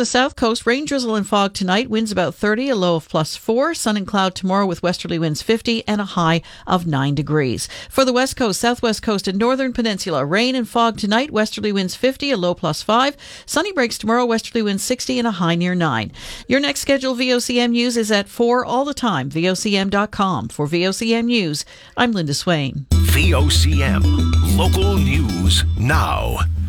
the south coast, rain, drizzle, and fog tonight. Winds about 30, a low of +4. Sun and cloud tomorrow with westerly winds 50 and a high of 9 degrees. For the west coast, southwest coast, and northern peninsula, rain and fog tonight. Westerly winds 50, a low +5. Sunny breaks tomorrow. Westerly winds 60 and a high near 9. Your next scheduled VOCM news is at 4 all the time. VOCM.com. For VOCM News, I'm Linda Swain. VOCM. Local news now.